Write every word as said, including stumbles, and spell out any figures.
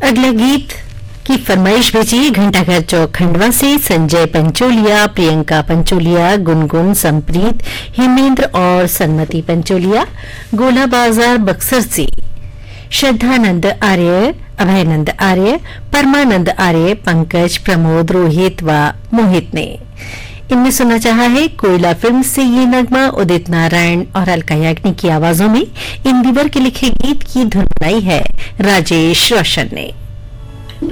अगला गीत की फरमाइश भेजी घंटाघर चौक खंडवा से संजय पंचोलिया, प्रियंका पंचोलिया, गुनगुन, संप्रीत, हेमेंद्र और सन्मति पंचोलिया, गोला बाजार बक्सर से श्रद्धानंद आर्य, अभयनंद आर्य, परमानंद आर्य, पंकज, प्रमोद, रोहित व मोहित ने इनमें सुनना चाहा है कोयला फिल्म से ये नगमा उदित नारायण और अलका याग्निक की आवाजों में। इन दिवर के लिखे गीत की धुन बनाई है राजेश रोशन ने।